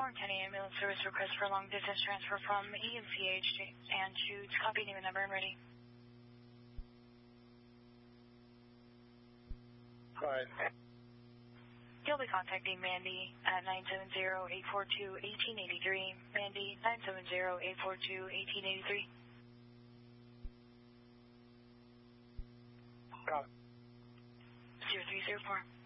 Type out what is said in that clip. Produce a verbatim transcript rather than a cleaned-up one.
Warren County Ambulance Service request for long distance transfer from E M C H and shoots. Copy, name and number and ready. Alright. You'll be contacting Mandy at nine seven zero, eight four two, one eight eight three. Mandy, nine seven zero, eight four two, one eight eight three. Got it. zero three zero four.